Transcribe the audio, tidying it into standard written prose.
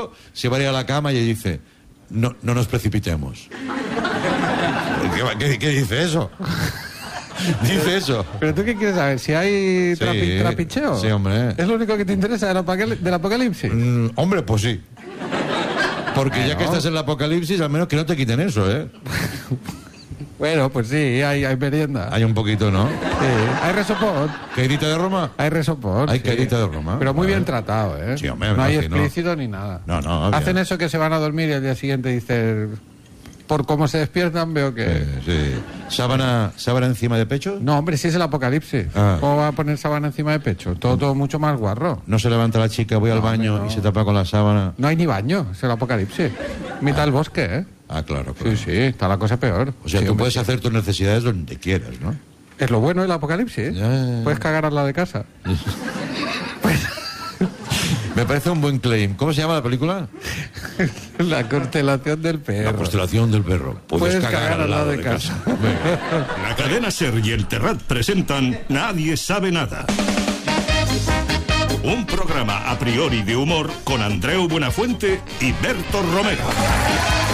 momento se va a ir a la cama y dice, no nos precipitemos. ¿Qué dice eso? Dice eso. ¿Pero tú qué quieres saber? ¿Si hay trapicheo? Sí, hombre. ¿Es lo único que te interesa del apocalipsis? Hombre, pues sí. Porque ya que estás en el apocalipsis, al menos que no te quiten eso, ¿eh? Bueno, pues sí, hay merienda. Hay un poquito, ¿no? Sí, hay resopón. ¿Caidita de Roma? Hay resopón. Hay caidita de Roma. Pero muy bien tratado, ¿eh? Sí, hombre, no hay imagino. explícito ni nada. No. Hacen bien. eso que se van a dormir y al día siguiente dicen... Por cómo se despiertan veo que... Sí. ¿Sábana encima de pecho? No, hombre, si es el apocalipsis. Ah. ¿Cómo va a poner sábana encima de pecho? Todo mucho más guarro. No se levanta la chica, voy al baño y se tapa con la sábana. No hay ni baño, es el apocalipsis. Mitad del bosque, ¿eh? Ah, claro. Sí, está la cosa peor. O sea, Sí, tú hombre, puedes sí. hacer tus necesidades donde quieras, ¿no? Es lo bueno del apocalipsis. Ya. Puedes cagar al lado de casa. Me parece un buen claim. ¿Cómo se llama la película? La constelación del perro. La constelación del perro. Puedes cagar al lado de casa. La cadena SER y el Terrat presentan Nadie sabe nada. Un programa a priori de humor con Andreu Buenafuente y Berto Romero.